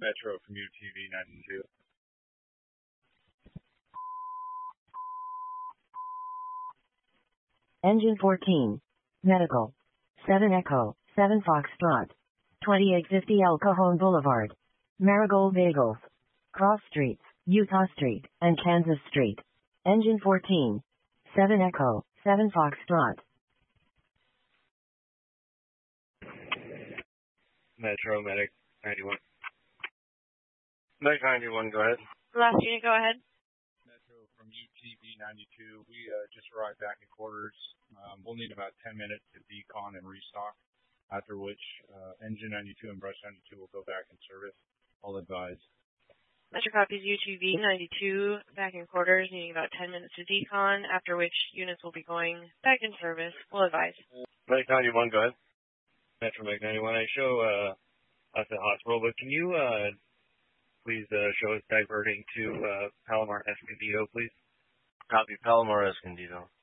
Metro from UTV 92. Engine 14. Medical. 7 Echo, 7 Foxtrot. 2850 El Cajon Boulevard. Marigold Bagels. Cross Streets, Utah Street, and Kansas Street. Engine 14. 7 Echo, 7 Foxtrot. Metro Medic 91. Medic 91, go ahead. Last unit, go ahead. Metro from UTV 92. We just arrived back in quarters. We'll need about 10 minutes to decon and restock, after which engine 92 and brush 92 will go back in service. I'll advise. Metro copies UTV 92, back in quarters, needing about 10 minutes to decon, after which units will be going back in service. We'll advise. Medic 91, go ahead. Metro Medic 91, I show us at hospital, but can you please show us diverting to Palomar Escondido, please? Copy, Palomar Escondido.